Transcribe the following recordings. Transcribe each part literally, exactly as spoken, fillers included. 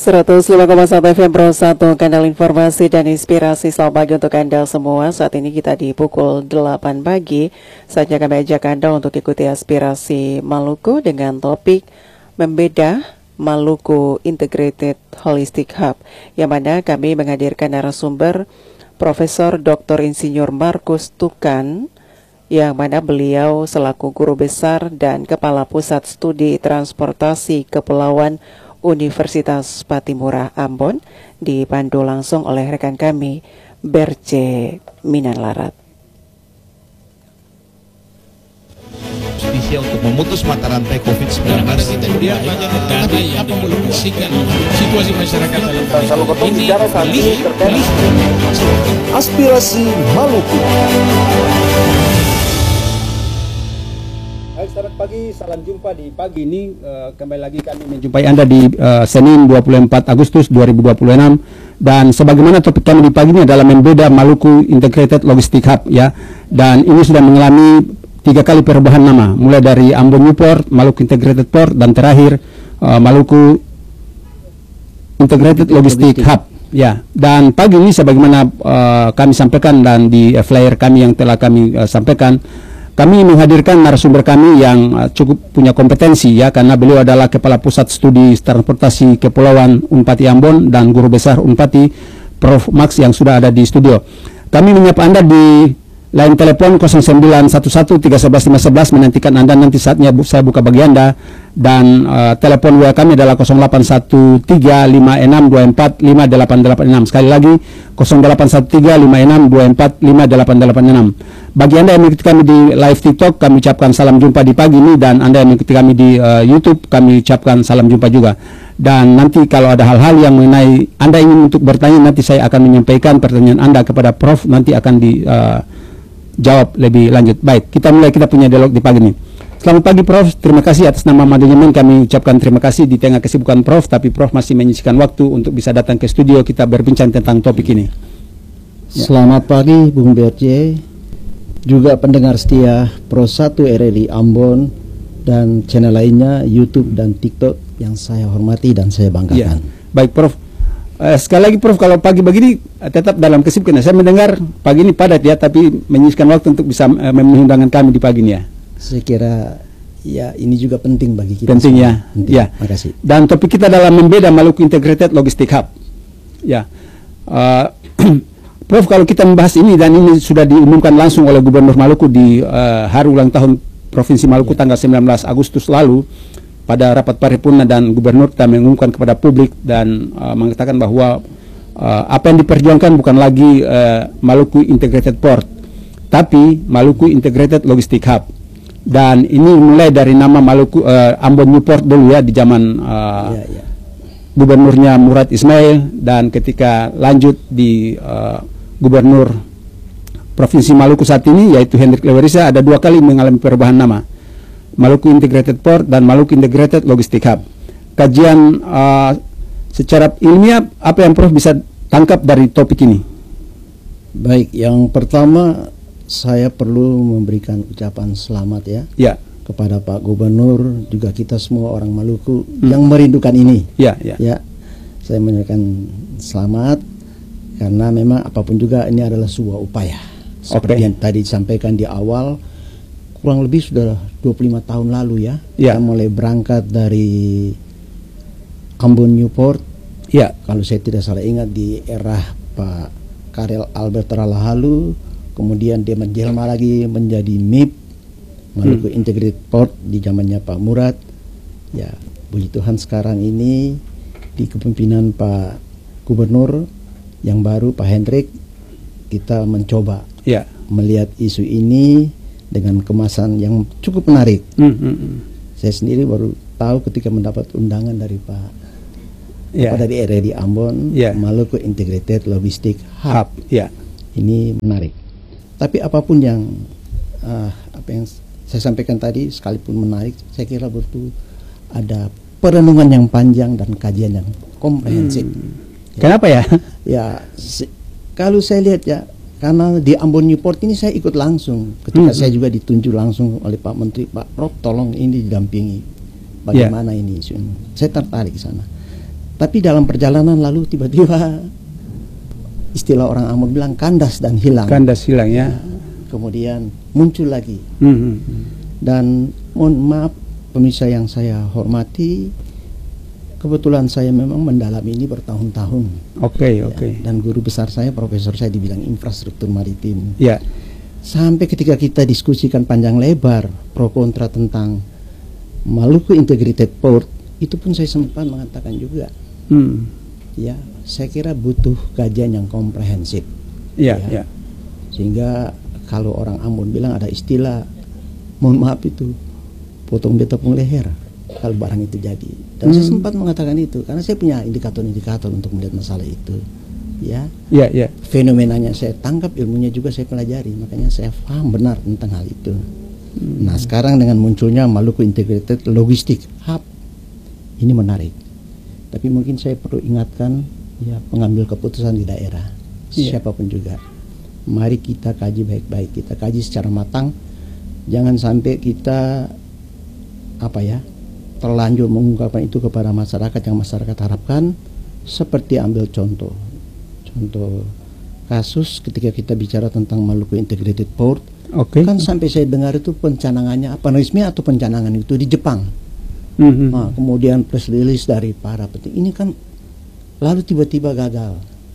seratus lima koma satu F M Pro satu, kanal informasi dan inspirasi. Selamat pagi untuk Anda semua. Saat ini kita di pukul delapan pagi. Saatnya kami ajak Anda untuk ikuti aspirasi Maluku dengan topik Membeda Maluku Integrated Holistic Hub, yang mana kami menghadirkan narasumber Profesor Doktor Insinyur Markus Tukan, yang mana beliau selaku Guru Besar dan Kepala Pusat Studi Transportasi Kepulauan Universitas Patimura Ambon, dipandu langsung oleh rekan kami Berce Minanlarat. Justisia untuk memutus mata rantai covid sembilan belas. Kemudian banyak negara yang mengeluarkan situasi masyarakat dalam ini pilih, pilih. Aspirasi Maluku. Baik, selamat pagi, salam jumpa di pagi ini. Uh, kembali lagi kami menjumpai Anda di uh, Senin dua puluh empat Agustus dua ribu dua puluh enam. Dan sebagaimana topik kami di pagi ini adalah Membeda Maluku Integrated Logistic Hub, ya. Dan ini sudah mengalami tiga kali perubahan nama, mulai dari Ambon Newport, Maluku Integrated Port, dan terakhir uh, Maluku Integrated Logistic Hub, ya. Dan pagi ini sebagaimana uh, kami sampaikan dan di uh, flyer kami yang telah kami uh, sampaikan, kami menghadirkan narasumber kami yang uh, cukup punya kompetensi, ya, karena beliau adalah Kepala Pusat Studi Transportasi Kepulauan Unpati Ambon dan Guru Besar Unpati, Prof Max, yang sudah ada di studio. Kami menyapa Anda di line telepon nol sembilan satu satu tiga satu satu lima satu satu, menantikan Anda nanti saatnya bu saya buka bagi Anda. Dan uh, telepon W A kami adalah nol delapan satu tiga lima enam dua empat lima delapan delapan enam. Sekali lagi nol delapan satu tiga lima enam dua empat lima delapan delapan enam. Bagi Anda yang mengikuti kami di live TikTok, kami ucapkan salam jumpa di pagi ini, dan Anda yang mengikuti kami di uh, YouTube, kami ucapkan salam jumpa juga. Dan nanti kalau ada hal-hal yang mengenai Anda ingin untuk bertanya, nanti saya akan menyampaikan pertanyaan Anda kepada Prof, nanti akan di uh, jawab lebih lanjut. Baik, kita mulai kita punya dialog di pagi ini. Selamat pagi Prof, terima kasih atas nama manajemen, kami ucapkan terima kasih di tengah kesibukan Prof, tapi Prof masih menyisihkan waktu untuk bisa datang ke studio kita berbincang tentang topik ini. Ya. Selamat pagi Bung Berce, juga pendengar setia Pro satu R R I Ambon dan channel lainnya YouTube dan TikTok yang saya hormati dan saya banggakan. Ya. Baik Prof, Uh, sekali lagi Prof, kalau pagi begini uh, tetap dalam kesibukan. Saya mendengar pagi ini padat, ya, tapi menyisihkan waktu untuk bisa uh, memenuhi undangan kami di pagi ini, ya. Saya kira ya ini juga penting bagi kita. Penting, ya. Penting. Ya. Terima kasih. Dan topik kita adalah Membeda Maluku Integrated Logistic Hub. Ya. Uh, Prof, kalau kita membahas ini, dan ini sudah diumumkan langsung oleh Gubernur Maluku di uh, hari ulang tahun Provinsi Maluku, ya, tanggal sembilan belas Agustus lalu, pada rapat paripurna, dan Gubernur kita mengumumkan kepada publik dan uh, mengatakan bahwa uh, apa yang diperjuangkan bukan lagi uh, Maluku Integrated Port, tapi Maluku Integrated Logistic Hub. Dan ini mulai dari nama Maluku uh, Ambon Newport dulu, ya, di zaman uh, ya, ya. Gubernurnya Murad Ismail, dan ketika lanjut di uh, Gubernur Provinsi Maluku saat ini, yaitu Hendrik Lewerisa, ada dua kali mengalami perubahan nama, Maluku Integrated Port dan Maluku Integrated Logistic Hub. Kajian uh, secara ilmiah, apa yang Prof bisa tangkap dari topik ini? Baik, yang pertama saya perlu memberikan ucapan selamat, ya, ya, kepada Pak Gubernur, juga kita semua orang Maluku hmm. yang merindukan ini. Ya, ya. Ya, saya menyampaikan selamat karena memang apapun juga ini adalah sebuah upaya. Seperti okay. yang tadi disampaikan di awal, kurang lebih sudah dua puluh lima tahun lalu, ya, ya. Kita mulai berangkat dari Ambon Newport, ya, kalau saya tidak salah ingat di era Pak Karel Albert Ralahalu, kemudian dia menjelma lagi menjadi M I P, Maluku hmm. Integrated Port, di zamannya Pak Murad. Ya, puji Tuhan sekarang ini di kepemimpinan Pak Gubernur yang baru, Pak Hendrik, kita mencoba ya. melihat isu ini dengan kemasan yang cukup menarik. Mm, mm, mm. Saya sendiri baru tahu ketika mendapat undangan dari Pak yeah. apa dari R R I Ambon, yeah. Maluku Integrated Logistic Hub. Hub. Yeah. Ini menarik. Tapi apapun yang uh, apa yang saya sampaikan tadi, sekalipun menarik, saya kira butuh ada perenungan yang panjang dan kajian yang komprehensif. Mm. Ya. Kenapa ya? Ya, si, kalau saya lihat, ya, karena di Ambon Newport ini saya ikut langsung ketika hmm. saya juga ditunjuk langsung oleh Pak Menteri, Pak Prof, tolong ini didampingi bagaimana yeah. ini isu ini. Saya tertarik ke sana. Tapi dalam perjalanan lalu tiba-tiba istilah orang Ambon bilang kandas dan hilang. Kandas hilang ya. Kemudian muncul lagi. Mm-hmm. Dan mohon maaf pemirsa yang saya hormati, kebetulan saya memang mendalami ini bertahun-tahun. Oke, okay, ya, oke. Okay. Dan guru besar saya, profesor saya di bidang infrastruktur maritim. Ya. Sampai ketika kita diskusikan panjang lebar pro kontra tentang Maluku Integrated Port, itu pun saya sempat mengatakan juga, hmm. ya, saya kira butuh kajian yang komprehensif. Ya, ya. ya. Sehingga kalau orang Ambon bilang ada istilah, mohon maaf itu, potong beta pun leher kalau barang itu jadi. Dan hmm. saya sempat mengatakan itu karena saya punya indikator-indikator untuk melihat masalah itu. Ya, ya, ya. Fenomenanya saya tangkap, ilmunya juga saya pelajari, makanya saya paham benar tentang hal itu. Hmm. Nah, sekarang dengan munculnya Maluku Integrated Logistic Hub, ini menarik. Tapi mungkin saya perlu ingatkan ya pengambil keputusan di daerah, yeah. siapapun juga. Mari kita kaji baik-baik, kita kaji secara matang. Jangan sampai kita apa ya terlanjur mengungkapkan itu kepada masyarakat yang masyarakat harapkan. Seperti ambil contoh, contoh kasus ketika kita bicara tentang Maluku Integrated Port, okay. kan sampai saya dengar itu pencanangannya apa resmi atau pencanangan itu di Jepang. Mm-hmm. Nah, kemudian press release dari para petinggi ini kan lalu tiba-tiba gagal.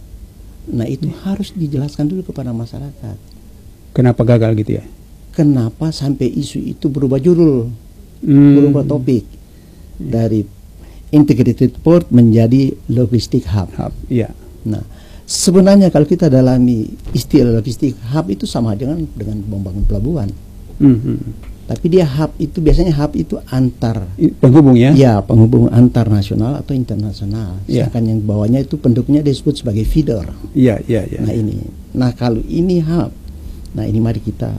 Nah itu hmm. harus dijelaskan dulu kepada masyarakat. Kenapa gagal gitu ya? Kenapa sampai isu itu berubah judul, hmm. berubah topik dari Integrated Port menjadi Logistic Hub. Hub, iya. Nah sebenarnya kalau kita dalami istilah Logistic Hub itu sama dengan dengan membangun pelabuhan. Hmm. Tapi dia hub itu biasanya hub itu antar penghubung ya? Ya, penghubung antar nasional atau internasional. Ya. Sedangkan yang bawahnya itu pendukungnya disebut sebagai feeder. Iya, iya, iya. Nah ini, nah kalau ini hub, nah ini mari kita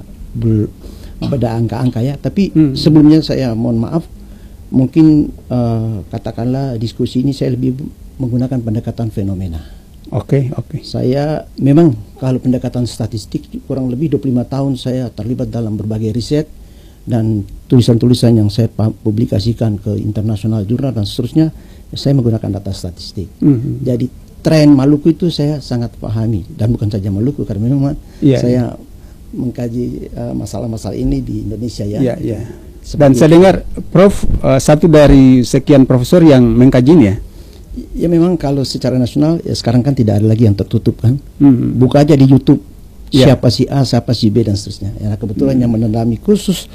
beda angka-angka ya. Tapi hmm. sebelumnya saya mohon maaf, mungkin uh, katakanlah diskusi ini saya lebih menggunakan pendekatan fenomena. Oke, okay, oke. Okay. Saya memang kalau pendekatan statistik kurang lebih dua puluh lima tahun saya terlibat dalam berbagai riset dan tulisan-tulisan yang saya publikasikan ke internasional jurnal dan seterusnya, saya menggunakan data statistik. Mm-hmm. Jadi tren Maluku itu saya sangat pahami, dan bukan saja Maluku karena memang yeah, saya yeah. mengkaji uh, masalah-masalah ini di Indonesia ya. Yeah, yeah. Dan saya dengar Prof uh, satu dari sekian profesor yang mengkajinya. Ya memang kalau secara nasional ya sekarang kan tidak ada lagi yang tertutup kan. Mm-hmm. Buka aja di YouTube. Yeah. Siapa si A, siapa si B dan seterusnya. Ya, kebetulan hmm. yang menandami khusus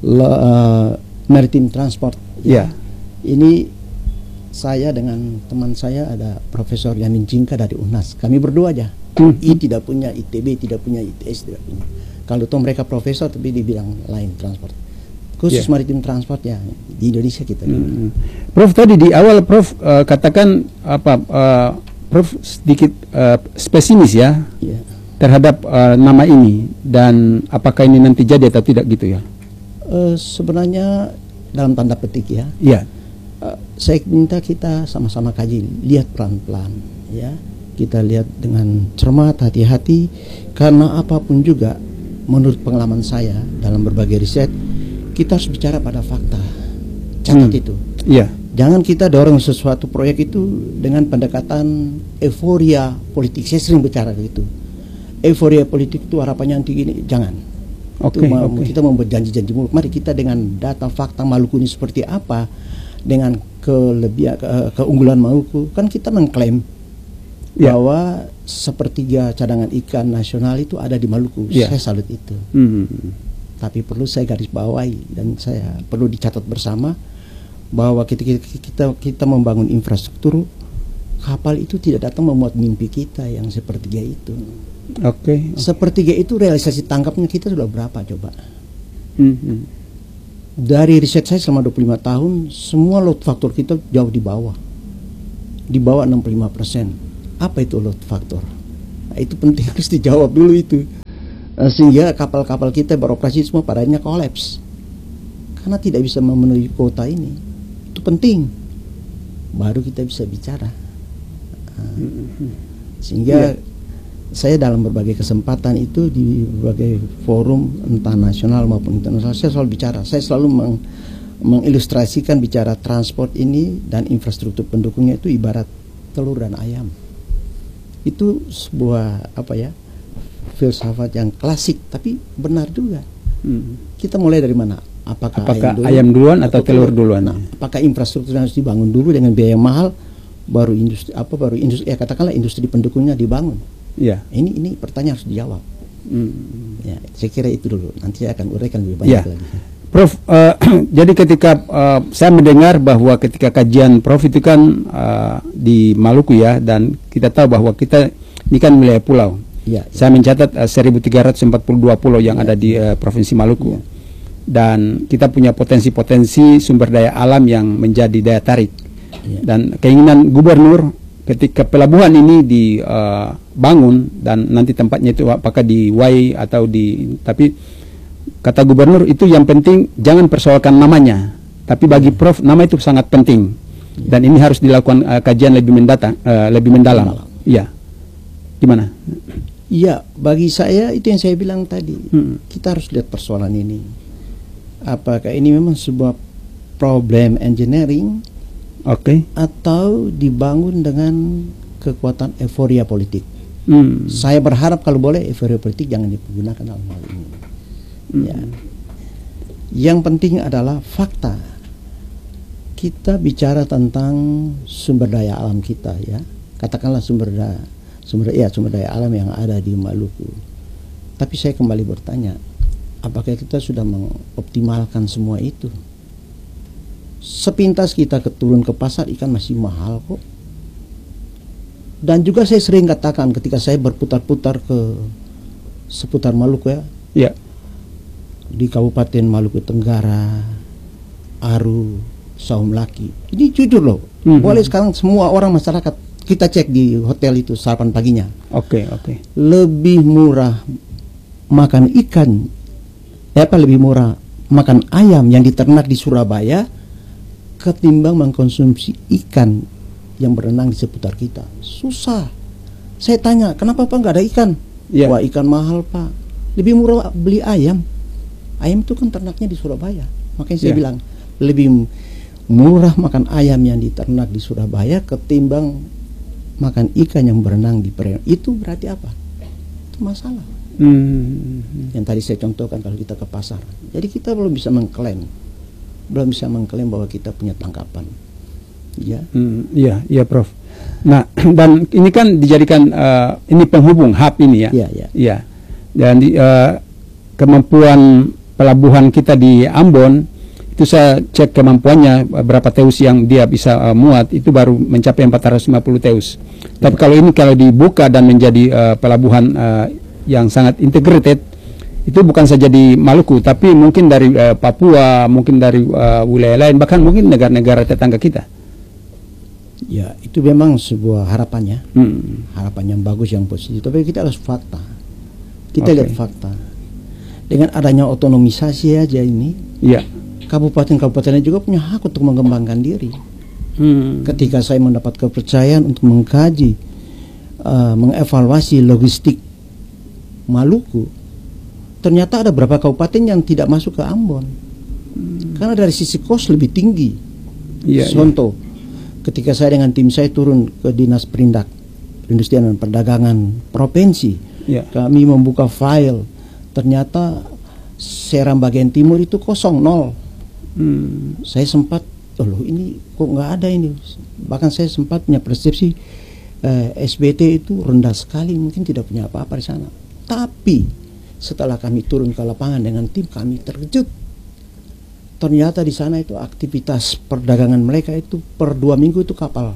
uh, maritime transport. Ya. Yeah. Ini saya dengan teman saya ada Profesor Yamin Cingka dari U N A S. Kami berdua aja. Hmm. I tidak punya, I T B tidak punya, I T S tidak punya. Kalau toh mereka profesor tapi di bidang lain transport. Khusus yeah. maritime transport ya di Indonesia kita. Hmm. Prof tadi di awal Prof uh, katakan apa? Uh, Prof sedikit uh, spesimis ya. Yeah. terhadap uh, nama ini, dan apakah ini nanti jadi atau tidak gitu ya? Uh, sebenarnya dalam tanda petik ya. Iya. Uh, saya minta kita sama-sama kaji, lihat pelan-pelan ya. Kita lihat dengan cermat, hati-hati, karena apapun juga menurut pengalaman saya dalam berbagai riset, kita harus bicara pada fakta. Catat hmm. itu. Iya. Jangan kita dorong sesuatu proyek itu dengan pendekatan euforia politik. Saya sering bicara gitu. Euforia politik itu harapannya nanti gini, jangan. Okay, itu okay. Kita membuat janji-janji muluk. Mari kita dengan data fakta Maluku ini seperti apa, dengan kelebihan ke, keunggulan Maluku, kan kita mengklaim yeah. bahwa sepertiga cadangan ikan nasional itu ada di Maluku. Yeah. Saya salut itu. Mm-hmm. Tapi perlu saya garis bawahi dan saya perlu dicatat bersama bahwa kita kita kita membangun infrastruktur, kapal itu tidak datang memuat mimpi kita yang sepertiga itu. Oke. Okay, okay. Sepertiga itu realisasi tangkapnya kita sudah berapa coba? Mm-hmm. Dari riset saya selama dua puluh lima tahun, semua load factor kita jauh di bawah, di bawah enam puluh lima persen. Apa itu load factor? Nah, itu penting harus dijawab dulu itu, sehingga kapal-kapal kita beroperasi semua padanya kolaps karena tidak bisa memenuhi kuota ini. Itu penting, baru kita bisa bicara. Nah, mm-hmm. Sehingga yeah. saya dalam berbagai kesempatan itu di berbagai forum entah nasional maupun internasional saya selalu bicara, saya selalu meng, mengilustrasikan bicara transport ini dan infrastruktur pendukungnya itu ibarat telur dan ayam. Itu sebuah apa ya, filsafat yang klasik tapi benar juga. Hmm. Kita mulai dari mana? Apakah, apakah ayam, dulu, ayam duluan atau, atau telur duluan? Nah, apakah infrastruktur harus dibangun dulu dengan biaya mahal, baru industri apa baru industri ya katakanlah industri pendukungnya dibangun? Ya. Ini ini pertanyaan harus dijawab. Hmm. Ya, saya kira itu dulu. Nanti saya akan uraikan lebih banyak ya. lagi. Prof, uh, jadi ketika uh, saya mendengar bahwa ketika kajian Prof itu kan uh, di Maluku ya, dan kita tahu bahwa kita ini kan wilayah pulau. Ya, ya. Saya mencatat uh, seribu tiga ratus empat puluh dua pulau yang ya, ada di uh, Provinsi Maluku. Ya. Dan kita punya potensi-potensi sumber daya alam yang menjadi daya tarik. Ya. Dan keinginan gubernur ketika pelabuhan ini dibangun uh, dan nanti tempatnya itu apakah di Wai atau di, tapi kata gubernur itu yang penting jangan persoalkan namanya, tapi bagi Prof nama itu sangat penting dan ini harus dilakukan uh, kajian lebih mendata, uh, lebih mendalam. Iya, gimana? Iya, bagi saya itu yang saya bilang tadi, hmm. kita harus lihat persoalan ini. Apakah ini memang sebuah problem engineering, oke, okay, atau dibangun dengan kekuatan euforia politik? Hmm. Saya berharap kalau boleh euforia politik jangan digunakan dalam hal ini. Hmm. Ya. Yang penting adalah fakta. Kita bicara tentang sumber daya alam kita, ya. Katakanlah sumber daya, sumber ya sumber daya alam yang ada di Maluku. Tapi saya kembali bertanya, apakah kita sudah mengoptimalkan semua itu? Sepintas kita keturun ke pasar, ikan masih mahal kok. Dan juga saya sering katakan ketika saya berputar-putar ke seputar Maluku ya. Ya. Di Kabupaten Maluku Tenggara, Aru, Saum Laki. Ini jujur loh. Mm-hmm. Boleh sekarang semua orang masyarakat kita cek di hotel itu sarapan paginya. Oke, okay, oke. Okay. Lebih murah makan ikan, ya apa lebih murah makan ayam yang diternak di Surabaya ketimbang mengkonsumsi ikan yang berenang di seputar kita. Susah. Saya tanya, kenapa Pak nggak ada ikan? Yeah. Wah, ikan mahal Pak. Lebih murah beli ayam. Ayam itu kan ternaknya di Surabaya. Makanya saya yeah. bilang lebih murah makan ayam yang diternak di Surabaya ketimbang makan ikan yang berenang di perairan. Itu berarti apa? Itu masalah. Hmm. Yang tadi saya contohkan kalau kita ke pasar. Jadi kita belum bisa mengklaim, belum bisa mengklaim bahwa kita punya tangkapan. Ya. Hmm, iya, iya Prof. Nah, dan ini kan dijadikan uh, ini penghubung hub ini ya. Iya, iya. Iya. Dan di, uh, kemampuan pelabuhan kita di Ambon itu saya cek kemampuannya berapa teus yang dia bisa uh, muat itu baru mencapai empat ratus lima puluh teus. Ya. Tapi kalau ini kalau dibuka dan menjadi uh, pelabuhan uh, yang sangat integrated, itu bukan saja di Maluku tapi mungkin dari uh, Papua, mungkin dari uh, wilayah lain, bahkan mungkin negara-negara tetangga kita. Ya, itu memang sebuah harapannya, hmm. harapan yang bagus, yang positif. Tapi kita harus fakta. Kita okay. lihat fakta. Dengan adanya otonomisasi aja ini, ya. kabupaten-kabupatennya juga punya hak untuk mengembangkan diri. Hmm. Ketika saya mendapat kepercayaan untuk mengkaji, uh, mengevaluasi logistik Maluku, ternyata ada beberapa kabupaten yang tidak masuk ke Ambon, hmm. karena dari sisi kos lebih tinggi. Ya, Contoh. Ya. Ketika saya dengan tim saya turun ke Dinas Perindak, Perindustrian dan Perdagangan Provinsi, ya. kami membuka file, ternyata Seram bagian timur itu kosong, nol. Hmm. Saya sempat, oh loh ini kok nggak ada ini. Bahkan saya sempat punya persepsi eh, S B T itu rendah sekali, mungkin tidak punya apa-apa di sana. Tapi setelah kami turun ke lapangan dengan tim, kami terkejut. Ternyata di sana itu aktivitas perdagangan mereka itu per dua minggu itu kapal,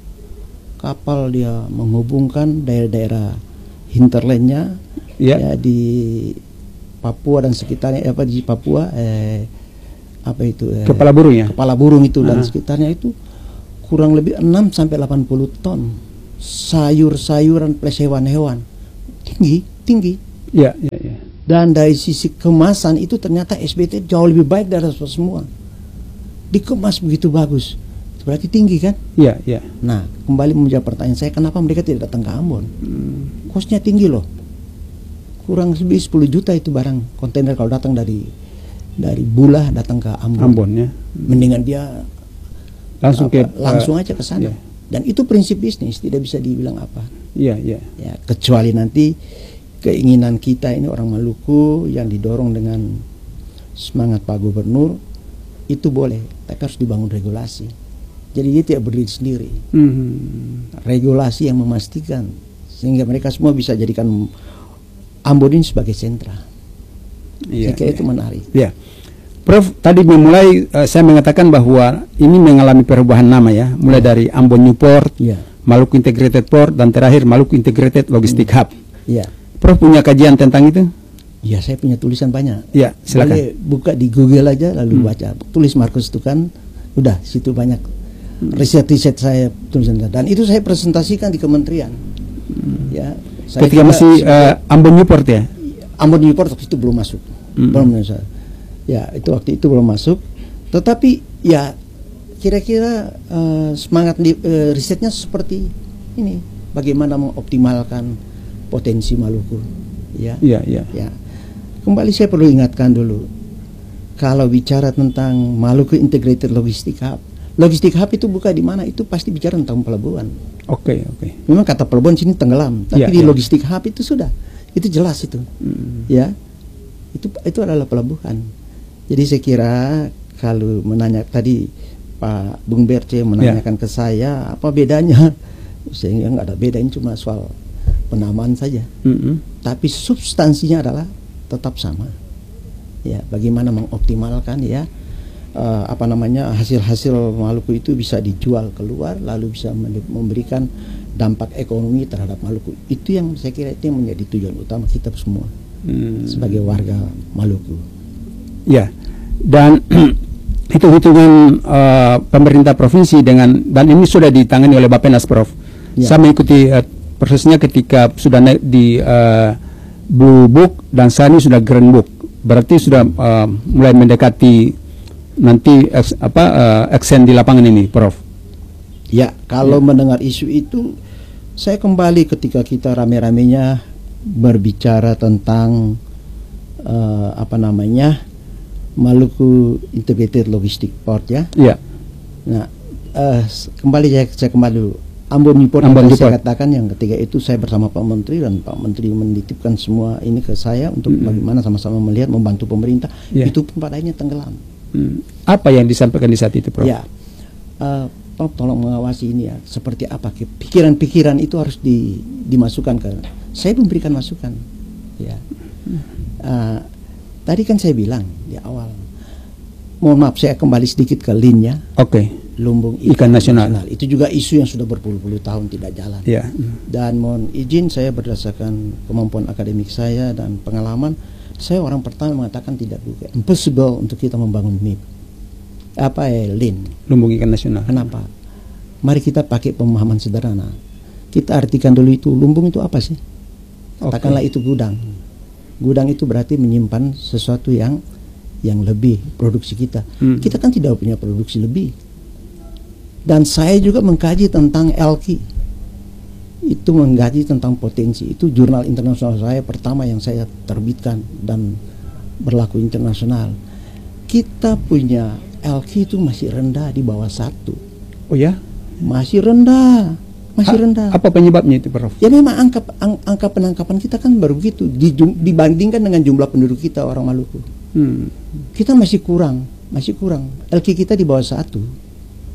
kapal dia menghubungkan daerah-daerah hinterlandnya, yeah. ya di Papua dan sekitarnya, apa di Papua, eh, apa itu? Eh, kepala burung ya? Kepala burung itu uh-huh. dan sekitarnya itu kurang lebih enam sampai delapan puluh ton sayur-sayuran plus hewan-hewan, tinggi, tinggi. Ya, ya, ya. Dan dari sisi kemasan itu ternyata S B T jauh lebih baik dari semua. Dikemas begitu bagus. Berarti tinggi kan? Iya, iya. Nah, kembali menjawab pertanyaan saya, kenapa mereka tidak datang ke Ambon? Hmm. Kosnya tinggi loh. Kurang lebih sepuluh juta itu barang kontainer kalau datang dari dari Bula datang ke Ambon, Ambon ya. Mendingan dia langsung apa, ke langsung uh, aja ke sana. yeah. Dan itu prinsip bisnis, tidak bisa dibilang apa. Iya, yeah, iya. Ya, Yeah. kecuali nanti keinginan kita ini orang Maluku yang didorong dengan semangat Pak Gubernur itu boleh, tapi harus dibangun regulasi. Jadi dia tidak berdiri sendiri. Mm-hmm. Regulasi yang memastikan sehingga mereka semua bisa jadikan Ambon ini sebagai sentra. Iya, Saya kira iya. itu menarik. Iya. Prof, tadi memulai uh, saya mengatakan bahwa ini mengalami perubahan nama ya, mulai dari Ambon Newport, ya. Maluku Integrated Port, dan terakhir Maluku Integrated Logistic hmm. Hub. Iya. Prof punya kajian tentang itu? Ya, saya punya tulisan banyak. Ya, silakan. Boleh buka di Google aja lalu hmm. baca. Tulis Markus Tukan, udah situ banyak riset-riset saya tulisan. Dan itu saya presentasikan di kementerian. Hmm. Ya. Saya Ketika masih uh, Ambon Newport ya? Ambon Newport waktu itu belum masuk. Hmm. Belum masuk. Ya, itu waktu itu belum masuk. Tetapi ya kira-kira uh, semangat li, uh, risetnya seperti ini. Bagaimana mengoptimalkan potensi Maluku. Ya. Iya, iya. Ya. Kembali saya perlu ingatkan dulu, kalau bicara tentang Maluku Integrated Logistic Hub, Logistic Hub itu bukan di mana, itu pasti bicara tentang pelabuhan. Oke, okay, oke. Okay. Memang kata pelabuhan sini tenggelam, tapi ya, di ya. Logistic Hub itu sudah, itu jelas itu, hmm. ya, itu itu adalah pelabuhan. Jadi saya kira kalau menanya tadi Pak Bung Berce menanyakan ya. ke saya apa bedanya, sehingga nggak ada beda, ini cuma soal penamaan saja. Mm-hmm. Tapi substansinya adalah tetap sama. Ya, bagaimana mengoptimalkan ya uh, apa namanya hasil-hasil Maluku itu bisa dijual keluar, lalu bisa memberikan dampak ekonomi terhadap Maluku. Itu yang saya kira itu yang menjadi tujuan utama kita semua hmm. sebagai warga Maluku. Ya, dan hitung-hitungan uh, pemerintah provinsi dengan, dan ini sudah ditangani oleh Bappenas, Prof. Ya. Saya mengikuti uh, prosesnya ketika sudah naik di uh, Blue Book dan saat ini sudah Green Book. Berarti sudah uh, mulai mendekati nanti eks, apa uh, action di lapangan ini, Prof. Ya, kalau ya. mendengar isu itu, saya kembali ketika kita rame-ramenya berbicara tentang uh, apa namanya Maluku Integrated Logistic Port ya. Iya. Nah, uh, kembali saya, saya kembali dulu. Ambon Newport yang saya katakan yang ketiga itu saya bersama Pak Menteri, dan Pak Menteri menitipkan semua ini ke saya untuk mm-hmm. bagaimana sama-sama melihat membantu pemerintah. Yeah. Itu pun pada akhirnya tenggelam. Hmm. Apa yang disampaikan di saat itu, Prof? Ya, uh, Prof tolong mengawasi ini ya. Seperti apa pikiran-pikiran itu harus di, dimasukkan ke. Saya memberikan masukan. Ya. Uh, tadi kan saya bilang di awal. Mohon maaf, saya kembali sedikit ke linnya. Oke. Okay. Lumbung ikan, ikan nasional. nasional itu juga isu yang sudah berpuluh-puluh tahun tidak jalan. Yeah. Dan mohon izin saya berdasarkan kemampuan akademik saya dan pengalaman, saya orang pertama mengatakan tidak juga impossible untuk kita membangun M I P. Apa ya, L I N? Lumbung ikan nasional. Kenapa? Mari kita pakai pemahaman sederhana. Kita artikan dulu itu lumbung itu apa sih? Katakanlah okay. itu gudang. Gudang itu berarti menyimpan sesuatu yang yang lebih produksi kita. Hmm. Kita kan tidak punya produksi lebih. Dan saya juga mengkaji tentang L Q. Itu mengkaji tentang potensi. Itu jurnal internasional saya pertama yang saya terbitkan dan berlaku internasional. Kita punya L Q itu masih rendah di bawah satu. Oh ya? Masih rendah. Masih ha, rendah. Apa penyebabnya itu, Prof? Ya memang angka, ang, angka penangkapan kita kan baru begitu. Dibandingkan dengan jumlah penduduk kita orang Maluku. Hmm. Kita masih kurang. Masih kurang. L Q kita di bawah satu.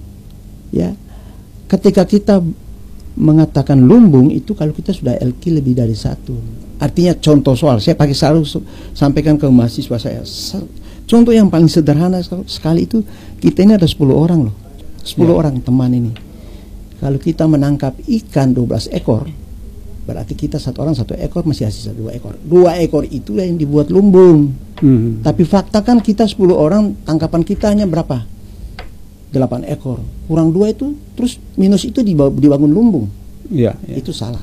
Ya, ketika kita mengatakan lumbung itu kalau kita sudah L Q lebih dari satu, artinya contoh soal saya pakai selalu sampaikan ke mahasiswa saya. Contoh yang paling sederhana sekali itu kita ini ada sepuluh orang loh, sepuluh ya. orang teman ini. Kalau kita menangkap ikan dua belas ekor, berarti kita satu orang satu ekor masih sisa dua ekor. Dua ekor itulah yang dibuat lumbung. Hmm. Tapi fakta kan kita sepuluh orang tangkapan kita hanya berapa? delapan ekor, kurang dua itu, terus minus itu dibangun lumbung. Ya, ya. Itu salah.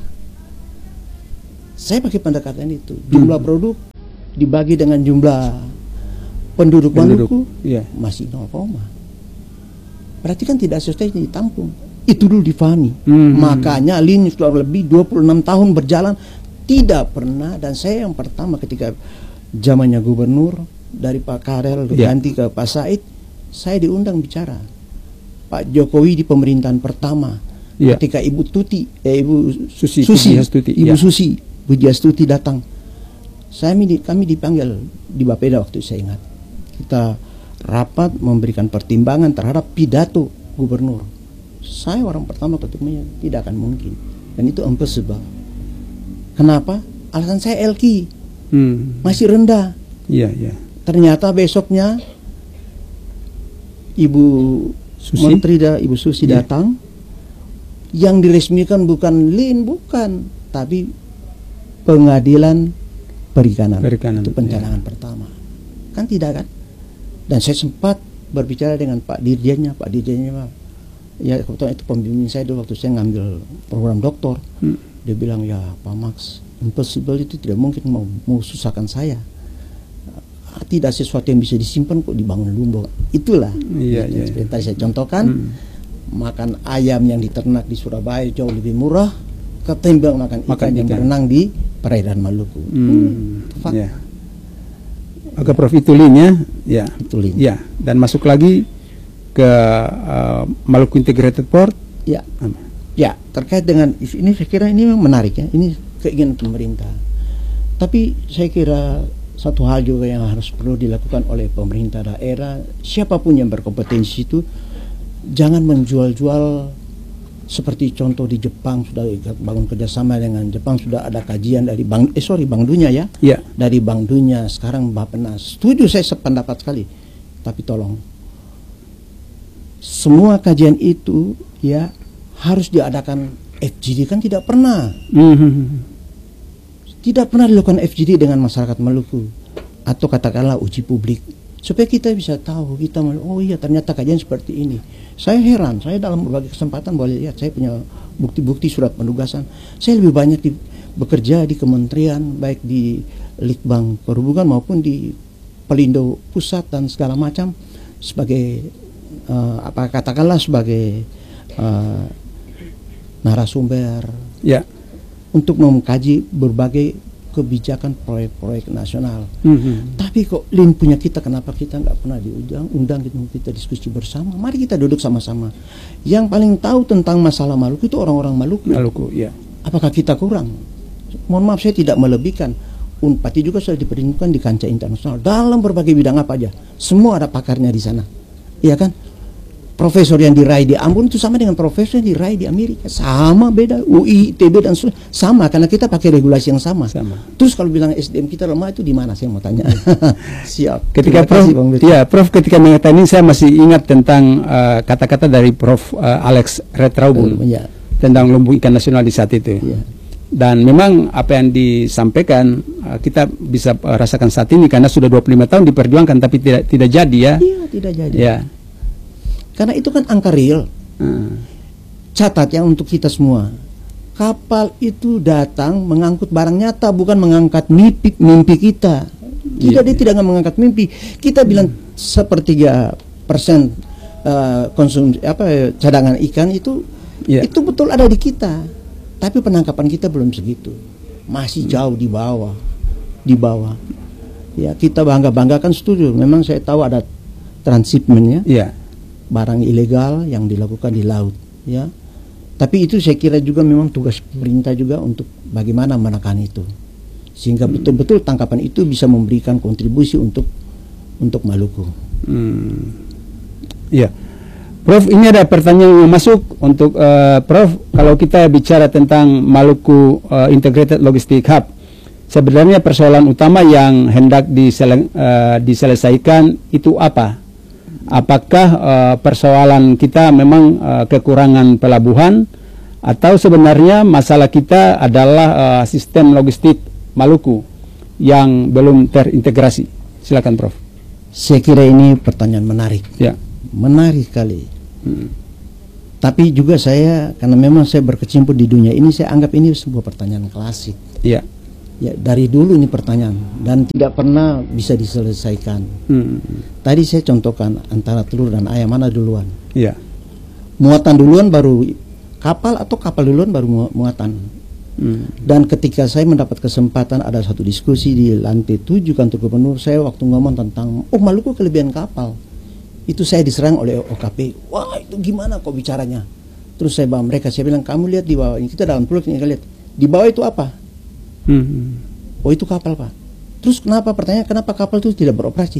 Saya pakai pendekatan itu. Jumlah hmm. produk dibagi dengan jumlah penduduk, penduduk. Maluku ya. Masih nol koma. Berarti kan tidak sesuai ditampung. Itu dulu difahami. Hmm. Makanya L I N sudah lebih dua puluh enam tahun berjalan tidak pernah, dan saya yang pertama ketika zamannya gubernur dari Pak Karel Ya. ganti ke Pak Said, saya diundang bicara. Pak Jokowi di pemerintahan pertama, Ya. ketika Ibu Tuti, eh, Ibu Susi, Susi, Pujiastuti, Ibu ya. Susi, Pujiastuti datang. Saya kami dipanggil di Bapeda waktu saya ingat. Kita rapat memberikan pertimbangan terhadap pidato gubernur. Saya orang pertama ketemunya, tidak akan mungkin. Dan itu impossible. Kenapa? Alasan saya L Q Hmm. masih rendah. Iya, iya. Ternyata besoknya Ibu Susi? Menteri da, Ibu Susi Ya. datang. Yang diresmikan bukan L I N, bukan, tapi Pengadilan Perikanan. Perikanan, Itu pencanangan ya. pertama. Kan tidak kan? Dan saya sempat berbicara dengan Pak Dirjennya, Pak Dirjennya Pak, ya kebetulan itu pembimbing saya dulu waktu saya ngambil program doktor. Hmm. Dia bilang, ya Pak Max, impossible itu tidak mungkin mau, mau susahkan saya. Tidak sesuatu yang bisa disimpan kok dibangun Lumbo. Itulah. Iya, iya. Seperti tadi saya contohkan, Hmm. makan ayam yang diternak di Surabaya jauh lebih murah ketimbang makan ikan, Makan yang ikan. berenang di perairan Maluku. Hmm. Fak. Ya. Oke, Prof, itu Lin ya. Ya. Itu Lin. Ya, dan masuk lagi ke uh, Maluku Integrated Port. Ya. Ya, terkait dengan ini saya kira ini memang menarik ya. Ini keinginan pemerintah. Tapi saya kira satu hal juga yang harus perlu dilakukan oleh pemerintah daerah, siapapun yang berkompetensi itu jangan menjual-jual seperti contoh di Jepang sudah bangun kerjasama dengan Jepang, sudah ada kajian dari Bank eh sorry Bank Dunia ya, Ya. dari Bank Dunia, sekarang Bappenas. Setuju, saya sependapat sekali. Tapi tolong semua kajian itu ya harus diadakan F G D, kan tidak pernah. Hmm. Tidak pernah dilakukan F G D dengan masyarakat Maluku, atau katakanlah uji publik, supaya kita bisa tahu, kita oh iya ternyata kajian seperti ini. Saya heran, saya dalam berbagai kesempatan boleh lihat, saya punya bukti-bukti surat penugasan. Saya lebih banyak di, bekerja di kementerian, baik di Litbang Perhubungan maupun di Pelindo Pusat dan segala macam, sebagai uh, apa katakanlah sebagai uh, narasumber. Ya. Untuk mengkaji berbagai kebijakan proyek-proyek nasional. Hmm. Tapi kok L I N punya kita, kenapa kita nggak pernah diundang, undang kita, kita diskusi bersama? Mari kita duduk sama-sama. Yang paling tahu tentang masalah Maluku itu orang-orang Maluku. Maluku, ya. Apakah kita kurang? Mohon maaf, saya tidak melebihkan. Unpati juga sudah diperhitungkan di kancah internasional dalam berbagai bidang apa aja. Semua ada pakarnya di sana. Iya kan? Profesor yang diraih di Ambon itu sama dengan profesor yang diraih di Amerika. Sama, beda. U I, I T B dan sama, karena kita pakai regulasi yang sama. Sama. Terus kalau bilang S D M kita lemah itu di mana, saya mau tanya. Siap. Ketika Terima Prof, kasih, Bang Beto. ya Prof ketika mengatakan ini saya masih ingat tentang uh, kata-kata dari Prof uh, Alex Retraubun Ya. tentang lumbung ikan nasional di saat itu. Ya. Dan memang apa yang disampaikan uh, kita bisa uh, rasakan saat ini karena sudah dua puluh lima tahun diperjuangkan tapi tidak tidak jadi ya. Iya, tidak jadi. Ya. Karena itu kan angka real. Uh, Catat ya untuk kita semua. Kapal itu datang mengangkut barang nyata, bukan mengangkat mimpi, mimpi kita. Tidak, Iya, dia iya. tidak mengangkat mimpi. Kita bilang sepertiga persen uh, konsumsi apa cadangan ikan itu, Iya. itu betul ada di kita. Tapi penangkapan kita belum segitu, masih jauh di bawah, di bawah. Ya kita bangga banggakan, setuju. Memang saya tahu ada transshipmentnya, ya. barang ilegal yang dilakukan di laut, ya. Tapi itu saya kira juga memang tugas pemerintah juga untuk bagaimana menekan itu, sehingga betul-betul tangkapan itu bisa memberikan kontribusi untuk untuk Maluku. Hmm. Ya. Prof, ini ada pertanyaan yang masuk untuk uh, Prof. Kalau kita bicara tentang Maluku uh, Integrated Logistic Hub, sebenarnya persoalan utama yang hendak disele uh, diselesaikan itu apa? Apakah uh, persoalan kita memang uh, kekurangan pelabuhan, atau sebenarnya masalah kita adalah uh, sistem logistik Maluku yang belum terintegrasi? Silakan, Prof. Saya kira ini pertanyaan menarik, Ya. menarik kali. Hmm. Tapi juga saya, karena memang saya berkecimpung di dunia ini, saya anggap ini sebuah pertanyaan klasik. Ya. Ya, dari dulu ini pertanyaan dan tidak pernah bisa diselesaikan. Hmm. Tadi saya contohkan antara telur dan ayam, mana duluan? Ya. Muatan duluan baru kapal, atau kapal duluan baru muatan? Hmm. Dan ketika saya mendapat kesempatan ada satu diskusi di lantai tujuh kantor gubernur, saya waktu ngomong tentang oh Maluku kelebihan kapal, itu saya diserang oleh O K P. Wah itu gimana kok bicaranya? Terus saya bawa mereka, saya bilang kamu lihat di bawah ini, kita dalam pulau ini lihat di bawah itu apa? Hmm. Oh itu kapal Pak. Terus kenapa pertanyaan kenapa kapal itu tidak beroperasi?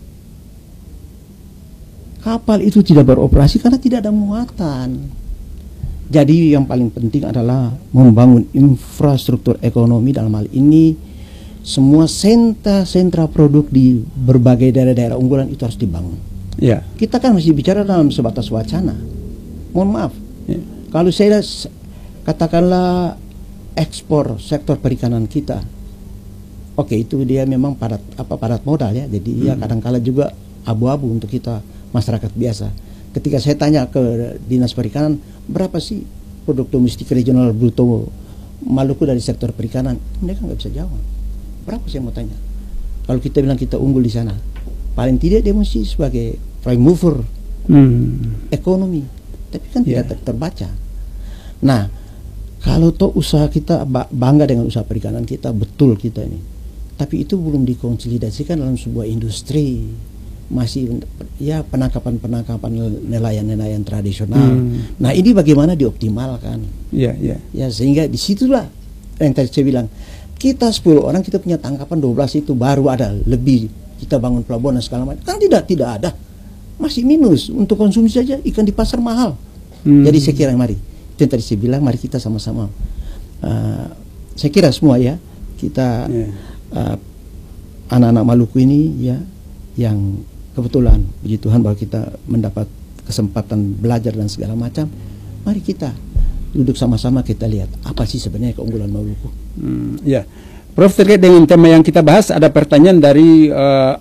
Kapal itu tidak beroperasi karena tidak ada muatan. Jadi yang paling penting adalah membangun infrastruktur ekonomi, dalam hal ini semua sentra-sentra produk di berbagai daerah-daerah unggulan itu harus dibangun. Ya. Kita kan masih bicara dalam sebatas wacana. Mohon maaf. Ya. Kalau saya katakanlah ekspor sektor perikanan kita, oke itu dia memang padat apa padat modal ya. Jadi hmm. ya kadang-kala juga abu-abu untuk kita masyarakat biasa. Ketika saya tanya ke Dinas Perikanan, berapa sih produk domestik regional bruto Maluku dari sektor perikanan? Mereka nggak bisa jawab. Berapa saya mau tanya? Kalau kita bilang kita unggul di sana, paling tidak dia mesti sebagai prime mover hmm. ekonomi. Tapi kan yeah. tidak terbaca. Nah, kalau toh usaha kita bangga dengan usaha perikanan kita, betul kita ini. Tapi itu belum dikonsolidasikan dalam sebuah industri. Masih ya penangkapan-penangkapan nelayan-nelayan tradisional. Hmm. Nah ini bagaimana dioptimalkan? Ya, ya. Ya sehingga disitulah yang tadi saya bilang kita sepuluh orang kita punya tangkapan dua belas itu baru ada lebih kita bangun pelabuhan dan segala macam. Kan tidak tidak ada, masih minus untuk konsumsi saja ikan di pasar mahal. Hmm. Jadi saya kira mari itu yang tadi saya bilang mari kita sama-sama. Uh, saya kira semua ya kita yeah. uh, anak-anak Maluku ini ya yang kebetulan puji Tuhan bahwa kita mendapat kesempatan belajar dan segala macam, mari kita duduk sama-sama kita lihat apa sih sebenarnya keunggulan Maluku. Hmm, ya, Prof terkait dengan tema yang kita bahas ada pertanyaan dari uh,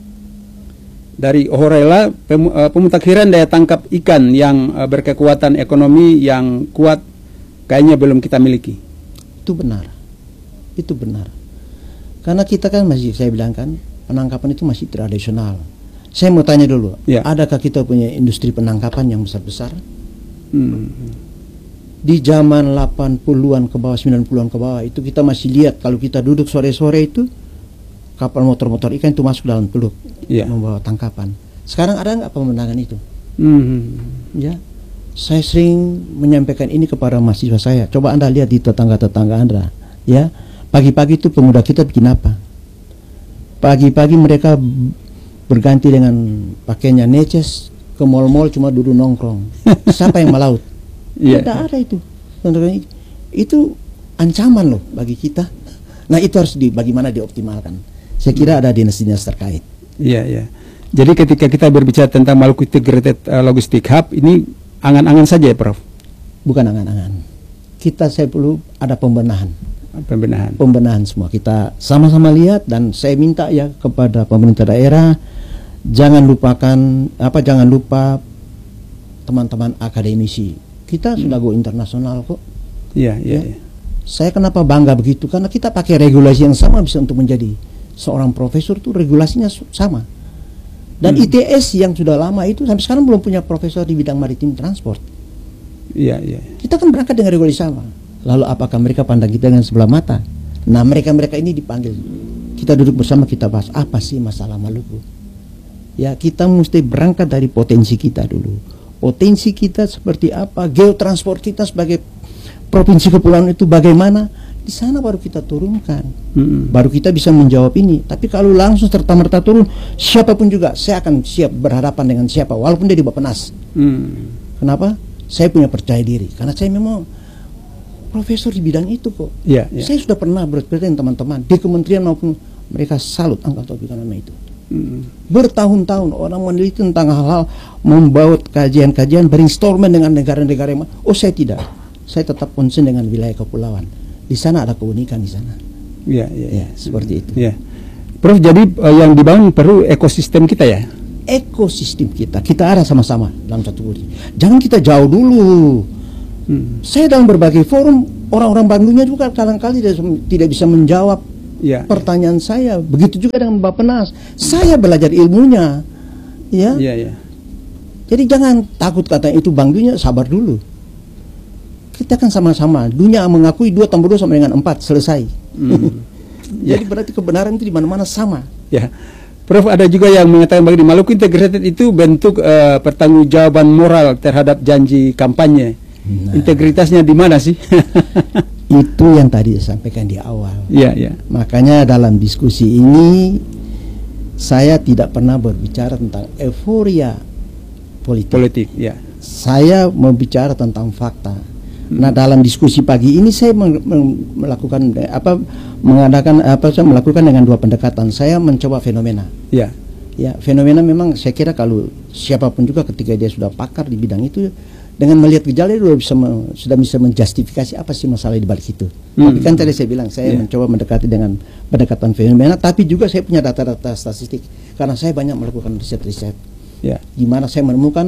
dari Ohorela, pem, uh, pemutakhiran daya tangkap ikan yang uh, berkekuatan ekonomi yang kuat kayaknya belum kita miliki. Itu benar, itu benar. Karena kita kan masih saya bilang kan penangkapan itu masih tradisional. Saya mau tanya dulu, ya. Adakah kita punya industri penangkapan yang besar-besar? Hmm. Di zaman delapan puluhan ke bawah, sembilan puluhan ke bawah itu kita masih lihat kalau kita duduk sore-sore itu kapal motor-motor ikan itu masuk dalam teluk ya. Membawa tangkapan. Sekarang ada nggak pemandangan itu? Hmm. Ya, saya sering menyampaikan ini kepada mahasiswa saya. Coba Anda lihat di tetangga-tetangga Anda, ya. Pagi-pagi itu pemuda kita bikin apa? Pagi-pagi mereka berganti dengan pakaiannya neces ke mall-mall cuma duduk nongkrong. Siapa yang melaut? Yeah. Tidak ada itu. Itu ancaman loh bagi kita. Nah itu harus di bagaimana dioptimalkan. Saya kira ada dinas-dinas terkait. Iya yeah, iya. Yeah. Jadi ketika kita berbicara tentang Maluku Integrated uh, Logistic Hub ini angan-angan saja ya Prof? Bukan angan-angan. Kita saya perlu ada pembenahan. Pembenahan. Pembenahan semua. Kita sama-sama lihat dan saya minta ya kepada pemerintah daerah jangan lupakan apa jangan lupa teman-teman akademisi. Kita hmm. sudah go internasional kok. Iya, iya, ya. Saya kenapa bangga begitu? Karena kita pakai regulasi yang sama bisa untuk menjadi seorang profesor tuh regulasinya sama. Dan hmm. I T S yang sudah lama itu sampai sekarang belum punya profesor di bidang maritim transport. Iya, iya. Kita kan berangkat dengan regulasi sama. Lalu apakah mereka pandang kita dengan sebelah mata? Nah mereka-mereka ini dipanggil. Kita duduk bersama kita bahas apa sih masalah Maluku. Ya kita mesti berangkat dari potensi kita dulu. Potensi kita seperti apa? Geotransport kita sebagai provinsi kepulauan itu bagaimana? Di sana baru kita turunkan. Hmm. Baru kita bisa menjawab ini. Tapi kalau langsung serta-merta turun, siapapun juga saya akan siap berhadapan dengan siapa walaupun dia di Bappenas. Hmm. Kenapa? Saya punya percaya diri. Karena saya memang profesor di bidang itu kok. Ya, ya. Saya sudah pernah berbicara dengan teman-teman di kementerian maupun mereka salut angkat topik nama itu. Hmm. Bertahun-tahun orang meneliti tentang hal-hal, membuat kajian-kajian, brainstorming dengan negara-negara yang oh saya tidak. Saya tetap konsen dengan wilayah kepulauan. Di sana ada keunikan di sana. Ya, ya, ya, ya. Seperti itu. Ya. Prof, jadi uh, yang dibangun perlu ekosistem kita ya. Ekosistem kita, kita ada sama-sama dalam satu budi. Jangan kita jauh dulu. Hmm. Saya dalam berbagai forum orang-orang Bandungnya juga kadang-kali tidak, tidak bisa menjawab ya, pertanyaan ya. Saya. Begitu juga dengan Bappenas. Saya belajar ilmunya, ya. Ya, ya. Jadi jangan takut kata itu Bandungnya, sabar dulu. kita kan sama-sama. Dunia mengakui dua tambah dua sama dengan empat, selesai. Hmm. Jadi ya. Berarti kebenaran itu di mana-mana sama. Ya, Prof, ada juga yang mengatakan bagi di Maluku Integrated itu bentuk uh, pertanggungjawaban moral terhadap janji kampanye. Nah, integritasnya di mana sih? Itu yang tadi saya sampaikan di awal. Ya, ya. Makanya dalam diskusi ini saya tidak pernah berbicara tentang euforia politik. Politik, ya. Saya membicara tentang fakta. Hmm. Nah, dalam diskusi pagi ini saya melakukan apa mengadakan apa saya melakukan dengan dua pendekatan. Saya mencoba fenomena. Ya. Ya, fenomena memang saya kira kalau siapapun juga ketika dia sudah pakar di bidang itu, dengan melihat gejala itu sudah bisa me, sudah bisa menjustifikasi apa sih masalah di balik itu. Hmm. Tapi kan tadi saya bilang saya yeah. mencoba mendekati dengan pendekatan fenomena, tapi juga saya punya data-data statistik karena saya banyak melakukan riset-riset. Yeah. Di mana saya menemukan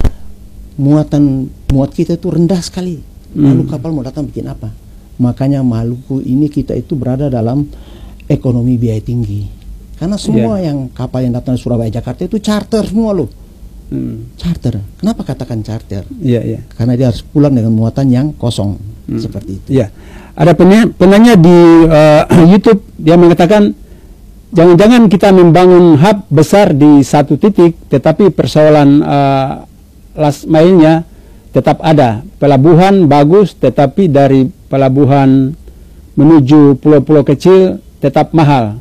muatan muat kita itu rendah sekali. Lalu hmm. kapal mau datang bikin apa? Makanya Maluku ini kita itu berada dalam ekonomi biaya tinggi. Karena semua yeah. yang kapal yang datang dari Surabaya Jakarta itu charter semua loh. Hmm. Charter. Kenapa katakan charter? Iya, yeah, iya. Yeah. Karena dia harus pulang dengan muatan yang kosong. Hmm. Seperti itu. Iya. Yeah. Ada penanya, penanya di uh, YouTube, dia mengatakan jangan-jangan kita membangun hub besar di satu titik, tetapi persoalan uh, last mile-nya tetap ada. Pelabuhan bagus, tetapi dari pelabuhan menuju pulau-pulau kecil tetap mahal.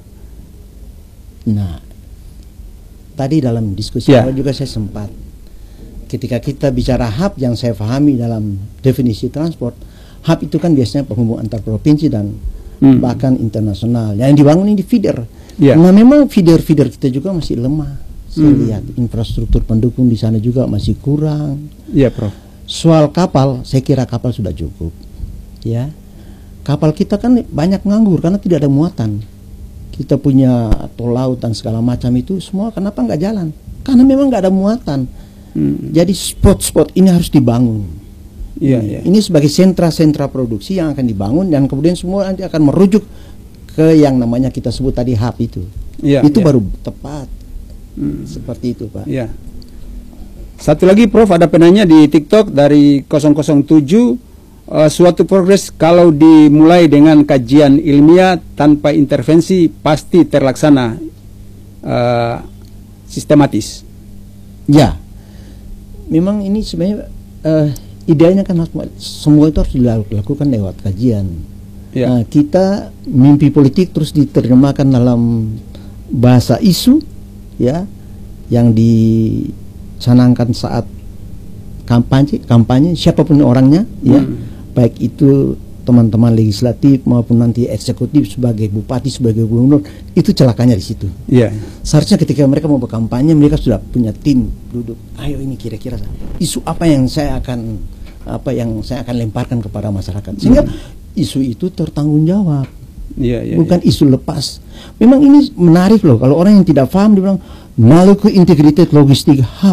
Nah, tadi dalam diskusi yeah. awal juga saya sempat, ketika kita bicara hub yang saya pahami dalam definisi transport, hub itu kan biasanya penghubung antar provinsi dan hmm. bahkan internasional. Yang dibangun ini feeder. Yeah. Nah, memang feeder-feeder kita juga masih lemah. Saya hmm. lihat infrastruktur pendukung di sana juga masih kurang. Iya, yeah, Prof. Soal kapal, saya kira kapal sudah cukup. Ya, kapal kita kan banyak nganggur karena tidak ada muatan. Kita punya tol laut dan segala macam itu semua kenapa nggak jalan? Karena memang nggak ada muatan. Hmm. Jadi spot-spot ini harus dibangun. Iya, iya. Ini sebagai sentra-sentra produksi yang akan dibangun dan kemudian semua nanti akan merujuk ke yang namanya kita sebut tadi hub itu. Iya, itu iya. baru tepat. Hmm. Seperti itu, Pak. Iya. Satu lagi, Prof, ada penanya di TikTok dari nol nol tujuh, uh, suatu progres kalau dimulai dengan kajian ilmiah tanpa intervensi pasti terlaksana uh, sistematis. Ya, memang ini sebenarnya uh, ideanya kan semua itu harus dilakukan lewat kajian. Ya. Nah, kita mimpi politik terus diterjemahkan dalam bahasa isu, ya, yang di canangkan saat kampanye, kampanye siapapun orangnya, hmm. ya, baik itu teman-teman legislatif maupun nanti eksekutif sebagai bupati, sebagai gubernur, itu celakanya di situ. Yeah. Seharusnya ketika mereka mau berkampanye, mereka sudah punya tim duduk. Ayo ini kira-kira isu apa yang saya akan apa yang saya akan lemparkan kepada masyarakat, sehingga hmm. isu itu tertanggung jawab. Yeah, yeah, bukan yeah. isu lepas. Memang ini menarik loh. Kalau orang yang tidak paham dia bilang Maluku Integrated Logistic Hub.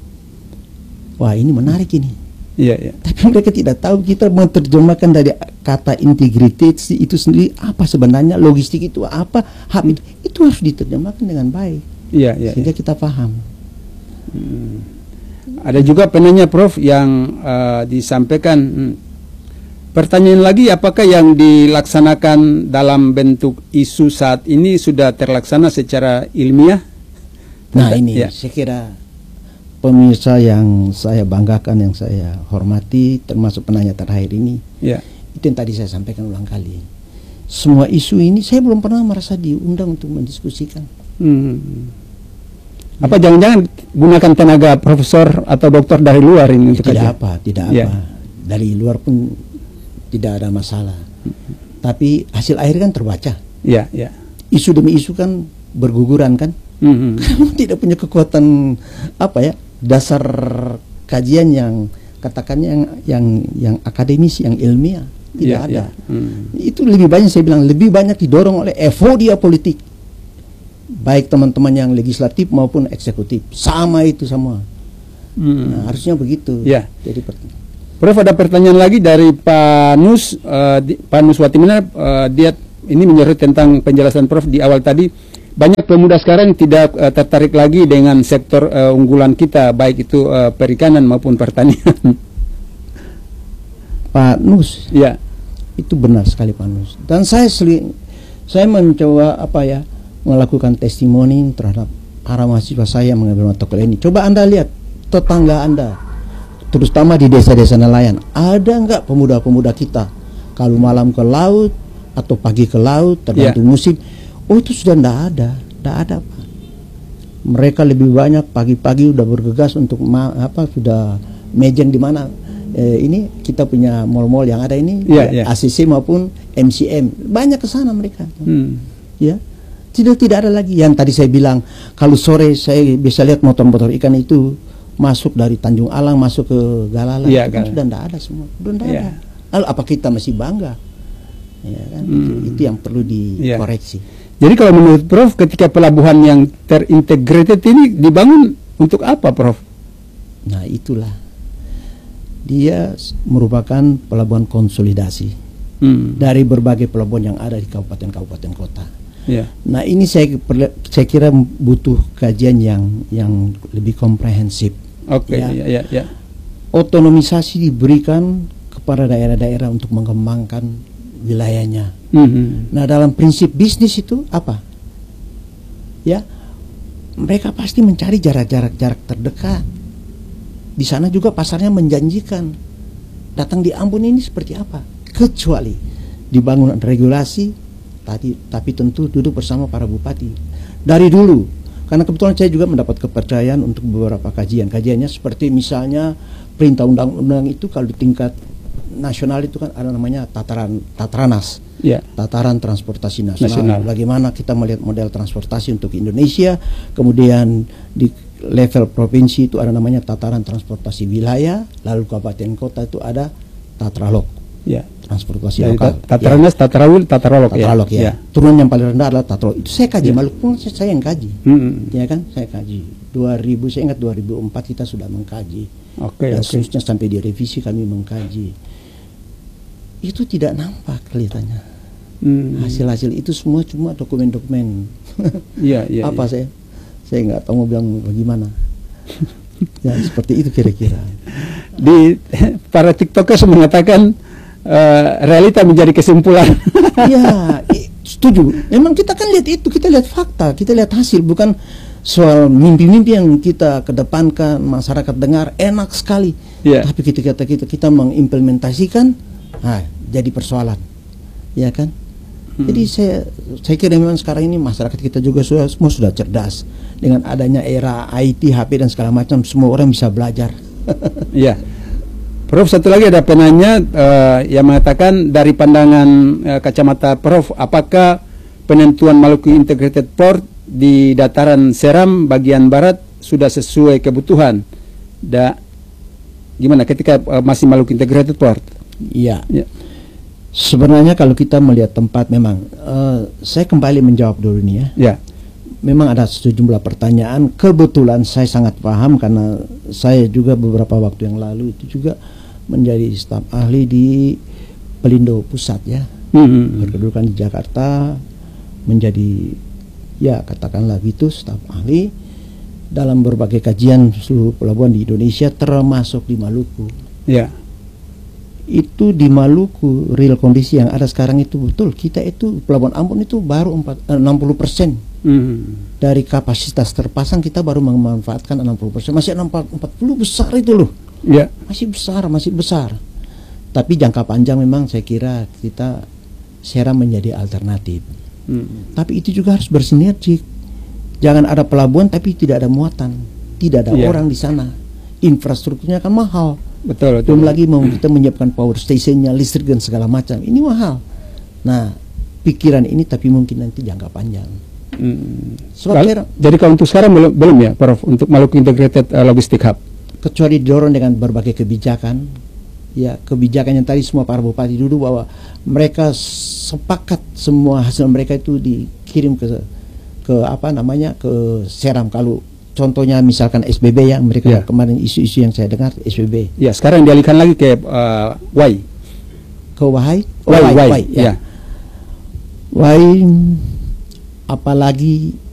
Wah, ini menarik ini. Iya, iya. Tapi mereka tidak tahu kita menerjemahkan dari kata integrated itu sendiri apa sebenarnya, logistik itu apa, hub itu, itu harus diterjemahkan dengan baik. Iya, iya. Sehingga iya. kita paham. Hmm. Ada juga penanya, Prof, yang uh, disampaikan. Hmm. Pertanyaan lagi, apakah yang dilaksanakan dalam bentuk isu saat ini sudah terlaksana secara ilmiah? Nah, ini ya. Saya kira pemirsa yang saya banggakan, yang saya hormati, termasuk penanya terakhir ini, ya. Itu yang tadi saya sampaikan ulang kali. Semua isu ini saya belum pernah merasa diundang untuk mendiskusikan. Hmm. Apa jangan-jangan gunakan tenaga profesor atau dokter dari luar ini? Ya, tidak apa, tidak ya. apa. Dari luar pun tidak ada masalah. Hmm. Tapi hasil akhir kan terbaca. Ya, ya. Isu demi isu kan berguguran kan. Hmm. Tidak punya kekuatan apa ya? Dasar kajian yang katakannya yang yang yang akademis, yang ilmiah tidak yeah, ada. Yeah. Hmm. Itu lebih banyak saya bilang lebih banyak didorong oleh euforia politik, baik teman-teman yang legislatif maupun eksekutif, sama itu semua. Hmm. Nah, harusnya begitu. Yeah. Jadi, Prof, ada pertanyaan lagi dari Pak Nus, uh, di, Pak Nus Watimena, uh, dia ini menyoroti tentang penjelasan Prof di awal tadi. Banyak pemuda sekarang tidak uh, tertarik lagi dengan sektor uh, unggulan kita, baik itu uh, perikanan maupun pertanian. Pak Nus. Ya. Itu benar sekali Pak Nus. Dan saya seli, saya mencoba apa ya melakukan testimoni terhadap para mahasiswa saya yang mengambil mata kuliah ini. Coba Anda lihat tetangga Anda, terutama di desa-desa nelayan, ada nggak pemuda-pemuda kita kalau malam ke laut atau pagi ke laut tergantung yeah. musim? Oh itu sudah nggak ada, nggak ada Pak. Mereka lebih banyak pagi-pagi udah bergegas untuk ma apa sudah mejeng di mana eh, ini kita punya mall-mall yang ada ini yeah, yeah. A C C maupun M C M banyak ke sana mereka. Hmm. Ya. Tidak tidak ada lagi yang tadi saya bilang kalau sore saya bisa lihat motor-motor ikan itu masuk dari Tanjung Alang masuk ke Galala ya, itu kan sudah tidak ada semua, sudah tidak ya. ada. Lalu apa kita masih bangga? Ya kan hmm. itu, itu yang perlu dikoreksi. Ya. Jadi kalau menurut Prof ketika pelabuhan yang terintegrated ini dibangun untuk apa Prof? Nah itulah dia merupakan pelabuhan konsolidasi hmm. dari berbagai pelabuhan yang ada di kabupaten-kabupaten kota. Ya. Nah ini saya saya kira butuh kajian yang yang lebih komprehensif. Oke. Okay, ya. Ya, ya. Otonomisasi diberikan kepada daerah-daerah untuk mengembangkan wilayahnya. Mm-hmm. Nah dalam prinsip bisnis itu apa? Ya mereka pasti mencari jarak-jarak jarak terdekat. Di sana juga pasarnya menjanjikan. Datang di Ambon ini seperti apa? Kecuali dibangun regulasi. Tadi, tapi tentu duduk bersama para bupati dari dulu karena kebetulan saya juga mendapat kepercayaan untuk beberapa kajian kajiannya seperti misalnya perintah undang-undang itu kalau di tingkat nasional itu kan ada namanya tataran Tatranas ya. Tataran transportasi nasional. nasional bagaimana kita melihat model transportasi untuk Indonesia, kemudian di level provinsi itu ada namanya tataran transportasi wilayah, lalu kabupaten kota itu ada tatralog ya. Transportasi dari lokal. Tatranas, ya. Tatarawil, Tatarolog ya. Tatarolog ya. ya. Turunan yang paling rendah adalah Tatarolog. Itu saya kaji, ya. Maluku pun saya, saya yang kaji. Hmm. Ya kan, saya kaji. dua ribu saya ingat dua ribu empat kita sudah mengkaji. Oke, okay, dan okay. seterusnya sampai direvisi kami mengkaji. Itu tidak nampak kelihatannya. Hmm. Hasil-hasil itu semua cuma dokumen-dokumen. Iya, iya. Apa ya. saya? Saya nggak tahu mau bilang bagaimana. Ya seperti itu kira-kira. Di para TikTokers mengatakan Uh, realita menjadi kesimpulan. Ya, setuju. Memang kita kan lihat itu, kita lihat fakta, kita lihat hasil, bukan soal mimpi-mimpi yang kita kedepankan, masyarakat dengar enak sekali. Yeah. Tapi ketika kita, kita kita mengimplementasikan, nah, jadi persoalan, ya kan? Hmm. Jadi saya saya kira memang sekarang ini masyarakat kita juga sudah semua sudah cerdas dengan adanya era I T, H P dan segala macam, semua orang bisa belajar. Iya. Yeah. Prof, satu lagi ada penanya uh, yang mengatakan dari pandangan uh, kacamata Prof, apakah penentuan Maluku Integrated Port di dataran Seram bagian barat sudah sesuai kebutuhan? Da, gimana ketika uh, masih Maluku Integrated Port? Iya. Ya. Sebenarnya kalau kita melihat tempat memang, uh, saya kembali menjawab dulu nih ya. Ya. Memang ada sejumlah pertanyaan. Kebetulan saya sangat paham karena saya juga beberapa waktu yang lalu itu juga menjadi staf ahli di Pelindo Pusat ya, hmm. berkedudukan di Jakarta, menjadi ya katakanlah gitu staf ahli dalam berbagai kajian seluruh pelabuhan di Indonesia termasuk di Maluku. Ya. Itu di Maluku real kondisi yang ada sekarang itu betul. Kita itu pelabuhan Ambon itu baru enam puluh persen hmm. dari kapasitas terpasang kita baru memanfaatkan enam puluh persen. Masih empat puluh besar itu loh. Ya. Masih besar, masih besar. Tapi jangka panjang memang saya kira kita Seram menjadi alternatif. Hmm. Tapi itu juga harus bersinergi. Jangan ada pelabuhan tapi tidak ada muatan, tidak ada ya. orang di sana. Infrastrukturnya kan mahal. Betul, betul. Belum lagi mau kita menyiapkan power stationnya, listrik dan segala macam. Ini mahal. Nah, pikiran ini tapi mungkin nanti jangka panjang. Hmm. Sebab Kal jadi kalau untuk sekarang belum belum ya, Prof, untuk Maluku Integrated uh, Logistic Hub. Kecuali didorong dengan berbagai kebijakan, ya kebijakan yang tadi semua para bupati duduk bahwa mereka sepakat semua hasil mereka itu dikirim ke ke apa namanya ke Seram. Kalau contohnya misalkan S B B ya, mereka ya. Kemarin isu-isu yang saya dengar S B B. Ya sekarang dialihkan lagi ke uh, Y. Ke Wahai? Oh, Y, Y, Y, ya. Ya. Y, apalagi